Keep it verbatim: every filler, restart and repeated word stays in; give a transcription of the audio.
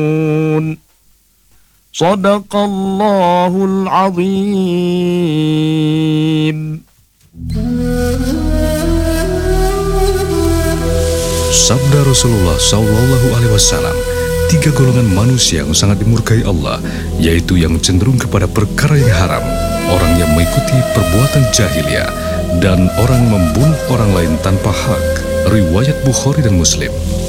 Sadaqallahul azim. Sabda Rasulullah Shallallahu Alaihi Wasallam, tiga golongan manusia yang sangat dimurkai Allah, yaitu yang cenderung kepada perkara yang haram, orang yang mengikuti perbuatan jahiliyah, dan orang membunuh orang lain tanpa hak. Riwayat Bukhari dan Muslim.